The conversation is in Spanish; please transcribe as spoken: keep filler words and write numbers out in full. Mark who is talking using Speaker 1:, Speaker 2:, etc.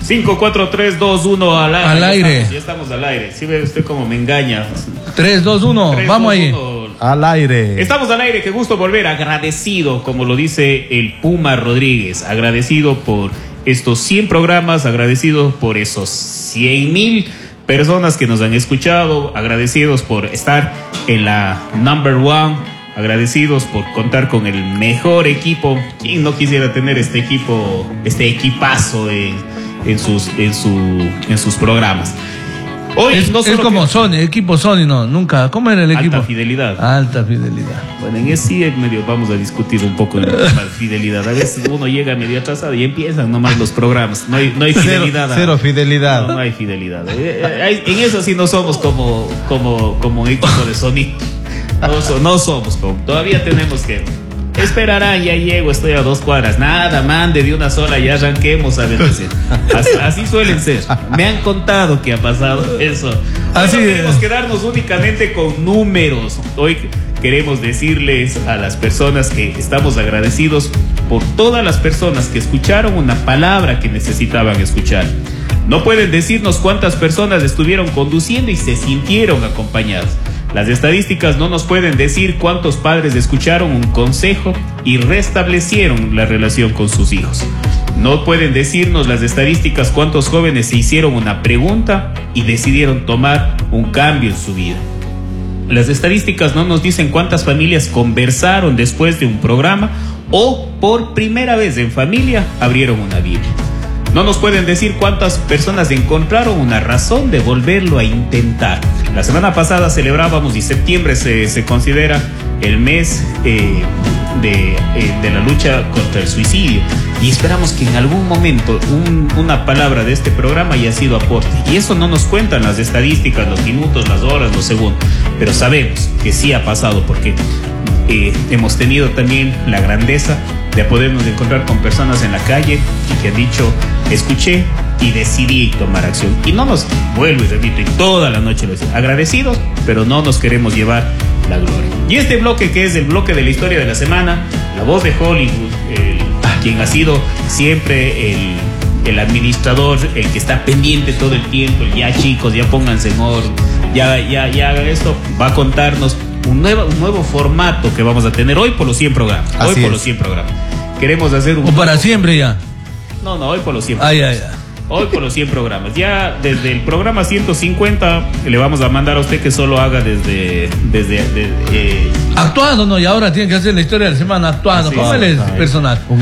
Speaker 1: cinco, cuatro, tres, dos, uno al aire.
Speaker 2: Al
Speaker 1: ya
Speaker 2: aire.
Speaker 1: Estamos, ya estamos al aire. Si ve usted cómo me engaña.
Speaker 2: tres, dos, uno, vamos ahí.
Speaker 3: Al aire.
Speaker 1: Estamos al aire, qué gusto volver. Agradecido, como lo dice el Puma Rodríguez. Agradecido por estos cien programas. Agradecido por esos cien mil personas que nos han escuchado. Agradecidos por estar en la number one. Agradecidos por contar con el mejor equipo. ¿Quién no quisiera tener este equipo, este equipazo en, en, sus, en, su, en sus programas? Hoy
Speaker 2: Es,
Speaker 1: no
Speaker 2: es
Speaker 1: solo
Speaker 2: como
Speaker 1: que...
Speaker 2: Sony, equipo Sony, no, nunca. ¿Cómo era el equipo?
Speaker 1: Alta fidelidad.
Speaker 2: Alta fidelidad.
Speaker 1: Bueno, en ese sí medio vamos a discutir un poco el tema de fidelidad. A veces uno llega medio atrasado y empiezan nomás los programas. No hay, no hay fidelidad.
Speaker 3: Cero, cero fidelidad.
Speaker 1: No, no hay fidelidad. Eh, eh, En eso sí no somos como, como, como un equipo de Sony. No, so- no somos como. Todavía tenemos que. Esperarán, ya llego, estoy a dos cuadras. Nada, mande de una sola, ya arranquemos a bendecir. Así, así suelen ser. Me han contado que ha pasado eso.
Speaker 2: Así
Speaker 1: Así
Speaker 2: es.
Speaker 1: queremos quedarnos únicamente con números. Hoy queremos decirles a las personas que estamos agradecidos por todas las personas que escucharon una palabra que necesitaban escuchar. No pueden decirnos cuántas personas estuvieron conduciendo y se sintieron acompañados. Las estadísticas no nos pueden decir cuántos padres escucharon un consejo y restablecieron la relación con sus hijos. No pueden decirnos las estadísticas cuántos jóvenes se hicieron una pregunta y decidieron tomar un cambio en su vida. Las estadísticas no nos dicen cuántas familias conversaron después de un programa o por primera vez en familia abrieron una Biblia. No nos pueden decir cuántas personas encontraron una razón de volverlo a intentar. La semana pasada celebrábamos y septiembre se, se considera el mes eh, de, eh, de la lucha contra el suicidio. Y esperamos que en algún momento un, una palabra de este programa haya sido aporte. Y eso no nos cuentan las estadísticas, los minutos, las horas, los segundos. Pero sabemos que sí ha pasado porque eh, hemos tenido también la grandeza de podernos encontrar con personas en la calle y que han dicho, escuché y decidí tomar acción. Y no nos, vuelvo y repito, y toda la noche lo decimos, agradecidos, pero no nos queremos llevar la gloria. Y este bloque, que es el bloque de la historia de la semana, la voz de Hollywood, el, quien ha sido siempre el, el administrador, el que está pendiente todo el tiempo, el ya chicos, ya pónganse en orden, ya, ya, ya hagan esto, va a contarnos un nuevo, un nuevo formato que vamos a tener hoy por los cien programas. Hoy
Speaker 3: Así
Speaker 1: por
Speaker 3: es.
Speaker 1: los cien programas. Queremos hacer un...
Speaker 2: O para siempre ya.
Speaker 1: No, no, hoy por los cien
Speaker 2: Ay,
Speaker 1: programas.
Speaker 2: ay, ay.
Speaker 1: Hoy por los cien programas. Ya desde el programa ciento cincuenta le vamos a mandar a usted que solo haga desde... desde de- eh,
Speaker 2: Actuado, no, y ahora tienen que hacer la historia de la semana actuando.
Speaker 1: Así
Speaker 2: Póngale
Speaker 1: es.
Speaker 2: personal.